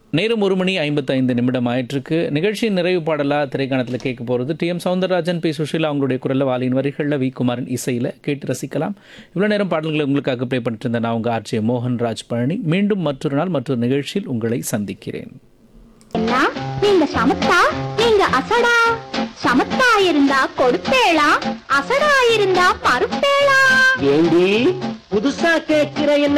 நேரம் 1:55 ஆயிட்டிருக்கு. நிகழ்ச்சியின் நிறைவு பாடலாக திரைக்காணத்தில் கேட்க போகிறது டி.எம். சௌந்தரராஜன், பி. சுஷீலா அவங்களுடைய குரலில், வாலியின் வரிகளில், வி. குமாரன் இசையில் கேட்டு ரசிக்கலாம். இவ்வளோ நேரம் பாடல்களை உங்களுக்காக ப்ளே பண்ணிட்டு இருந்த நான் உங்கள் ஆர்ஜே மோகன்ராஜ் பழனி. மீண்டும் மற்றொரு நாள் மற்றொரு நிகழ்ச்சியில் உங்களை சந்திக்கிறேன். நீங்க சமத்தா, நீங்க அசடா. சமத்தா இருந்தா கொடுப்பேளா, அசடா இருந்தா பருப்பேளா. ஏண்டி புதுசா கேட்கிற என்ன